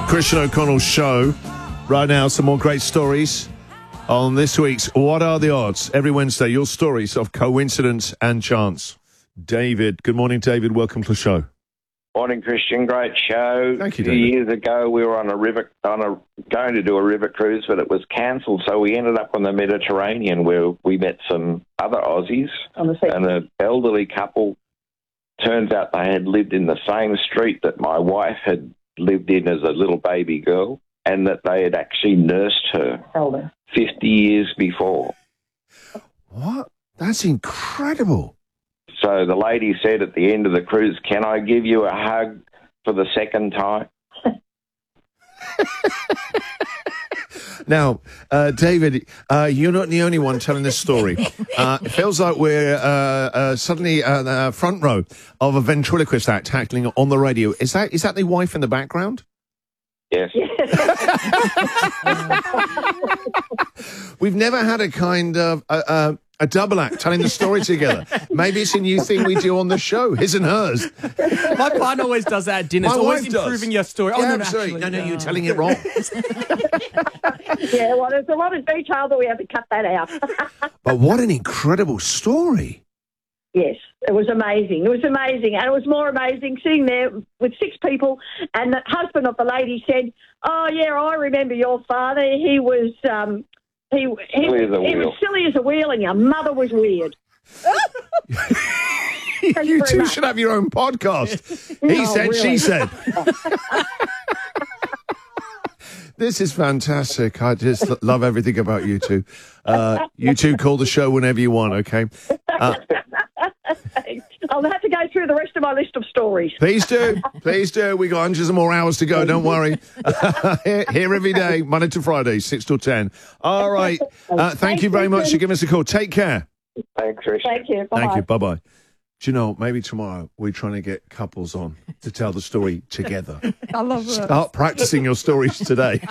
Christian O'Connell Show. Right now, some more great stories on this week's What Are the Odds? Every Wednesday, your stories of coincidence and chance. David. Good morning, David. Welcome to the show. Morning, Christian. Great show. Thank you, A few David. years ago, we were on going to do a river cruise, but it was cancelled. So we ended up on the Mediterranean, where we met some other Aussies and an elderly couple. Turns out they had lived in the same street that my wife had lived in as a little baby girl, and that they had actually nursed her 50 years before. What? That's incredible. So the lady said at the end of the cruise, "Can I give you a hug for the second time?" Now, David, you're not the only one telling this story. It feels like we're suddenly front row of a ventriloquist act happening on the radio. Is that the wife in the background? Yes. We've never had a kind of a double act telling the story together. Maybe it's a new thing we do on the show, his and hers. My partner always does that at dinner. My It's always wife does. improving your story. Yeah, Oh, no, absolutely. actually, No, you're telling it wrong. Yeah, well, there's a lot of detail that we have to cut that out. But what an incredible story. Yes, it was amazing. It was amazing. And it was more amazing sitting there with 6 people, and the husband of the lady said, "Oh, yeah, I remember your father. He was he was silly as a wheel, and your mother was weird." You two should have your own podcast. He said, really. she said. This is fantastic. I just love everything about you two. You two call the show whenever you want, okay? I'll have to go through the rest of my list of stories. Please do. Please do. We got hundreds of more hours to go. Don't worry. Here every day, Monday to Friday, 6 till 10. All right. Thank you very much for giving us a call. Take care. Thanks, Christian. Thank you. Bye-bye. Thank you. Bye-bye. Do you know, maybe tomorrow we're trying to get couples on to tell the story together. I love it. Start practicing your stories today.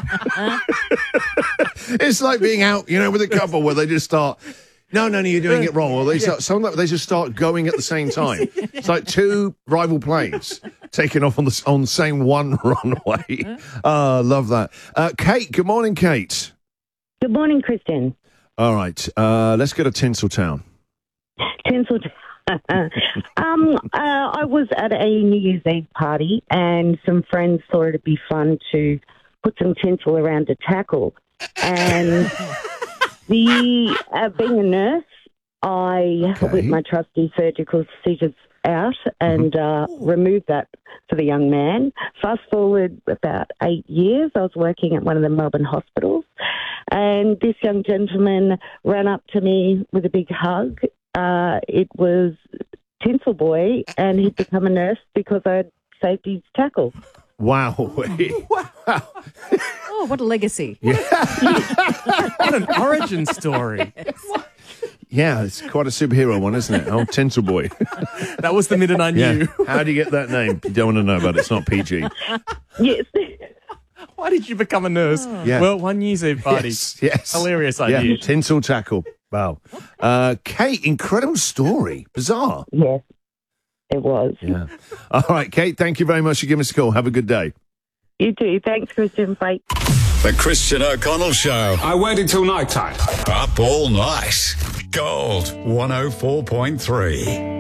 It's like being out, with a couple where they just start, no, you're doing it wrong. Or they just start going at the same time. It's like 2 rival planes taking off on the same one runway. Love that. Kate, good morning, Kate. Good morning, Christian. All right, let's go to Tinseltown. Tinseltown. I was at a New Year's Eve party, and some friends thought it'd be fun to put some tinsel around a tackle. And being a nurse, I whipped my trusty surgical scissors out and removed that for the young man. Fast forward about 8 years, I was working at one of the Melbourne hospitals, and this young gentleman ran up to me with a big hug. It was Tinsel Boy, and he'd become a nurse because I had saved his tackle. Wow. Oh, what a legacy. What an origin story. Yeah, it's quite a superhero one, isn't it? Oh, Tinsel Boy. That was the minute I knew. Yeah. How do you get that name? You don't want to know about it. It's not PG. Yes. Why did you become a nurse? Yeah. Well, one New Year's Eve party. Yes. Hilarious Yeah, idea. tinsel tackle. Wow. Kate, incredible story. Bizarre. Yes, it was. Yeah. All right, Kate, thank you very much for giving us a call. Have a good day. You too. Thanks, Christian. Bye. The Christian O'Connell Show. I waited till night time. Up all night. Gold 104.3.